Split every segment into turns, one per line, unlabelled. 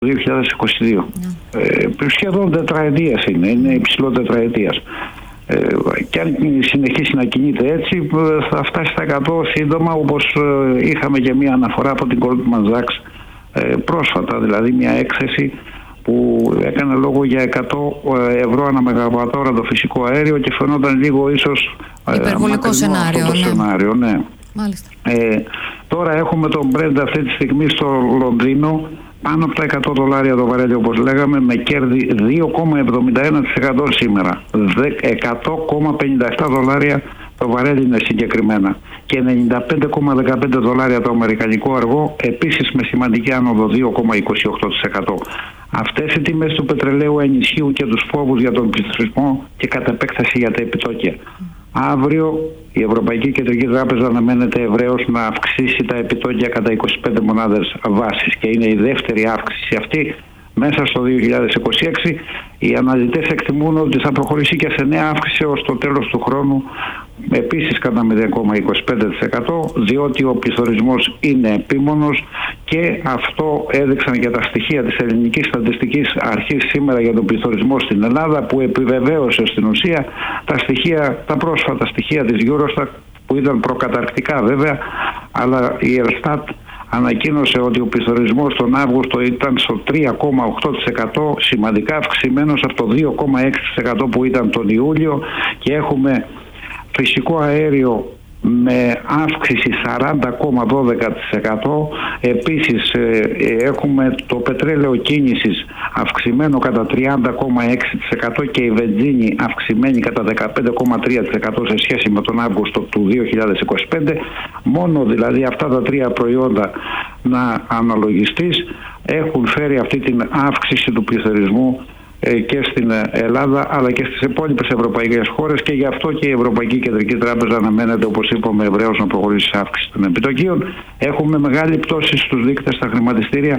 2022. Σχεδόν τετραετίας είναι υψηλό τετραετίας. Και αν συνεχίσει να κινείται έτσι, θα φτάσει στα 100 σύντομα, όπως είχαμε και μία αναφορά από την Goldman Sachs πρόσφατα, δηλαδή μια έκθεση που έκανε λόγο για 100 ανά μεγαβατόρα το φυσικό αέριο και φαινόταν λίγο ίσως
υπερβολικό σενάριο.
Ναι.
Μάλιστα.
Τώρα έχουμε τον Brent αυτή τη στιγμή στο Λονδίνο πάνω από τα $100 το βαρέλι, όπως λέγαμε, με κέρδη 2,71% σήμερα. $100,57 το βαρέλι είναι συγκεκριμένα. Και $95,15 το αμερικανικό αργό, επίσης με σημαντική άνοδο 2,28%. Αυτές οι τιμές του πετρελαίου ενισχύουν και τους φόβους για τον πληθωρισμό και κατ' επέκταση για τα επιτόκια. Αύριο η Ευρωπαϊκή Κεντρική Τράπεζα αναμένεται ευρέως να αυξήσει τα επιτόκια κατά 25 μονάδες βάσης και είναι η δεύτερη αύξηση αυτή μέσα στο 2026. Οι αναλυτές εκτιμούν ότι θα προχωρήσει και σε νέα αύξηση ως το τέλος του χρόνου, επίσης κατά 0,25%, διότι ο πληθωρισμός είναι επίμονος και αυτό έδειξαν και τα στοιχεία της Ελληνικής Στατιστικής Αρχής σήμερα για τον πληθωρισμό στην Ελλάδα, που επιβεβαίωσε στην ουσία τα πρόσφατα στοιχεία της Eurostat, που ήταν προκαταρκτικά βέβαια, αλλά η Eurostat ανακοίνωσε ότι ο πληθωρισμός τον Αύγουστο ήταν στο 3,8%, σημαντικά αυξημένος από το 2,6% που ήταν τον Ιούλιο, και έχουμε φυσικό αέριο με αύξηση 40,12%. Επίσης έχουμε το πετρέλαιο κίνησης αυξημένο κατά 30,6% και η βενζίνη αυξημένη κατά 15,3% σε σχέση με τον Αύγουστο του 2025. Μόνο δηλαδή αυτά τα τρία προϊόντα να αναλογιστείς έχουν φέρει αυτή την αύξηση του πληθωρισμού και στην Ελλάδα αλλά και στις υπόλοιπες ευρωπαϊκές χώρες, και γι' αυτό και η Ευρωπαϊκή Κεντρική Τράπεζα αναμένεται, όπως είπαμε, ευρέως να προχωρήσει σε αύξηση των επιτοκίων. Έχουμε μεγάλη πτώση στους δείκτες στα χρηματιστήρια,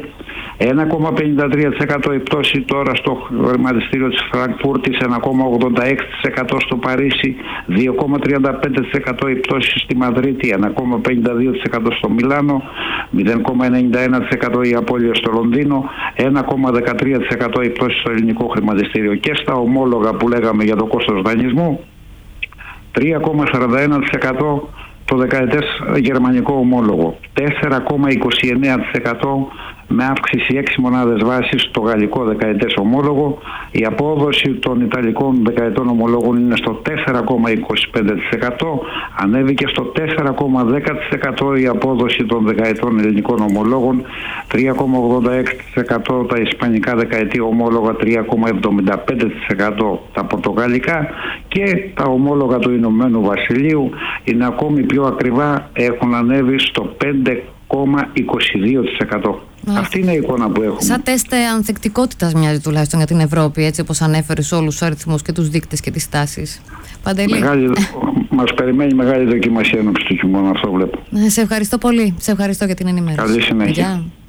1,53% η πτώση τώρα στο χρηματιστήριο της Φραγκφούρτης, 1,86% στο Παρίσι, 2,35% η πτώση στη Μαδρίτη, 1,52% στο Μιλάνο, 0,91% η απώλεια στο Λονδίνο, 1,13% η πτώση στο ελληνικό χρηματιστήριο. Και στα ομόλογα που λέγαμε για το κόστος δανεισμού, 3,41% το δεκαετές γερμανικό ομόλογο, 4,29% με αύξηση 6 μονάδες βάσης το γαλλικό δεκαετές ομόλογο. Η απόδοση των ιταλικών δεκαετών ομολόγων είναι στο 4,25%, ανέβηκε στο 4,10% η απόδοση των δεκαετών ελληνικών ομολόγων, 3,86% τα ισπανικά δεκαετή ομόλογα, 3,75% τα πορτογαλικά, και τα ομόλογα του Ηνωμένου Βασιλείου είναι ακόμη πιο ακριβά, έχουν ανέβει στο 5,22%. Αυτή είναι η εικόνα που έχουμε.
Σαν τεστ ανθεκτικότητας μοιάζει τουλάχιστον για την Ευρώπη, έτσι όπως ανέφερες όλους τους αριθμούς και τους δείκτες και τις τάσεις. Παντελή.
Μας περιμένει μεγάλη δοκιμασία ενώπιση του χειμώνα, αυτό βλέπω.
Σε ευχαριστώ πολύ. Σε ευχαριστώ για την ενημέρωση.
Καλή συνέχεια.
Γεια.